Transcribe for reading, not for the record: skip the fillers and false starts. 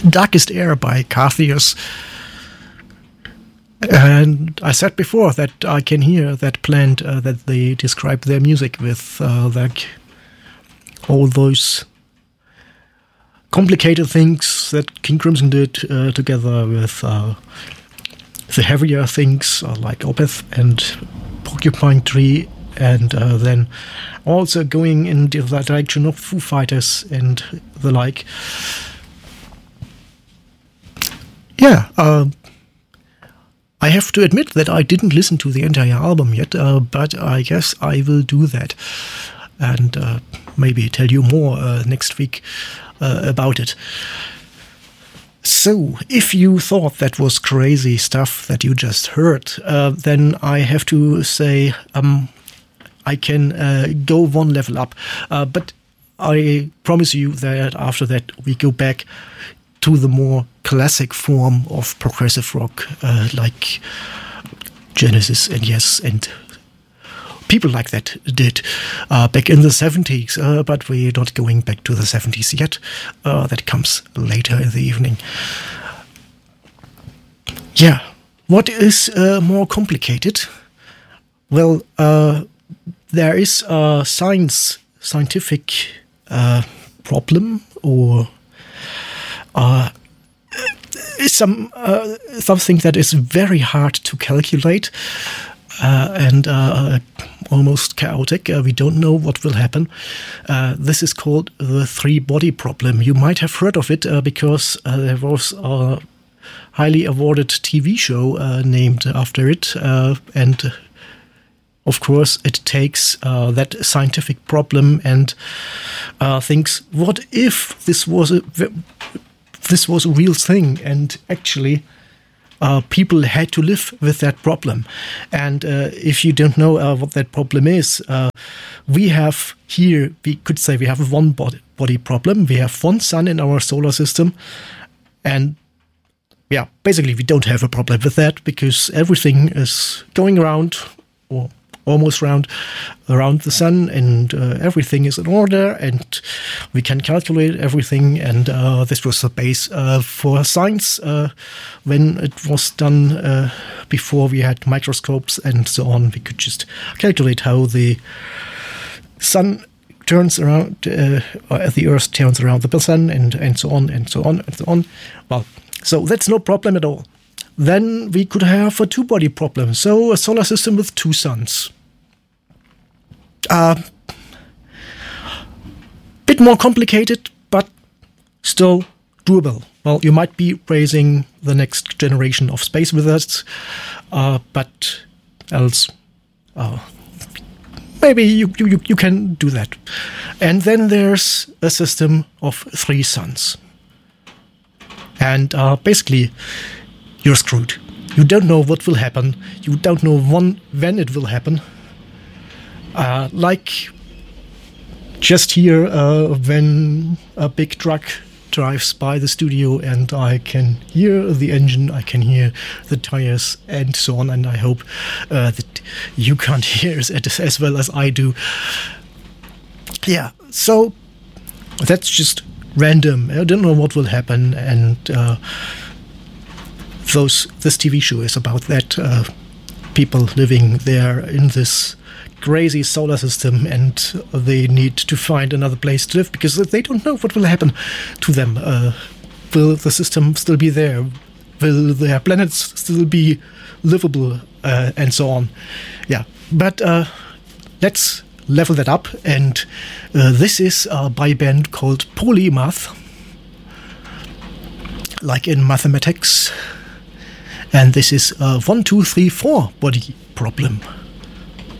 Darkest Air by Carthius. And I said before that I can hear that blend that they describe their music with, like all those complicated things that King Crimson did together with the heavier things like Opeth and Porcupine Tree, and then also going in the direction of Foo Fighters and the like. Yeah, I have to admit that I didn't listen to the entire album yet, but I guess I will do that and maybe tell you more next week about it. So, if you thought that was crazy stuff that you just heard, then I have to say I can go one level up. But I promise you that after that we go back to the more classic form of progressive rock, like Genesis and Yes and people like that did back in the 70s, but we're not going back to the 70s yet. That comes later in the evening. Yeah, what is more complicated? Well, there is a scientific problem, or something that is very hard to calculate and almost chaotic. We don't know what will happen. This is called the three-body problem. You might have heard of it because there was a highly awarded TV show named after it, and of course it takes that scientific problem and thinks, what if this was a real thing, and actually people had to live with that problem. And if you don't know what that problem is, we have here, we could say we have one body problem. We have one sun in our solar system, and yeah, basically we don't have a problem with that because everything is going around, or almost around the sun, and everything is in order, and we can calculate everything. And this was the base for science when it was done before we had microscopes and so on. We could just calculate how the sun turns around, the Earth turns around the sun, and so on and so on and so on. Well, so that's no problem at all. Then we could have a two-body problem, so a solar system with two suns. Bit more complicated, but still doable. Well, you might be raising the next generation of space wizards, but else, maybe you can do that. And then there's a system of three suns. And basically, you're screwed. You don't know what will happen. You don't know when it will happen. Like just here, when a big truck drives by the studio and I can hear the engine, I can hear the tires and so on, and I hope that you can't hear it as well as I do. Yeah, so that's just random. I don't know what will happen, and this TV show is about that. People living there in this crazy solar system, and they need to find another place to live because they don't know what will happen to them. Will the system still be there? Will their planets still be livable? And so on. Yeah, but let's level that up, and this is by a band called Polymath, like in mathematics, and this is 1, 2, 3, 4 body problem.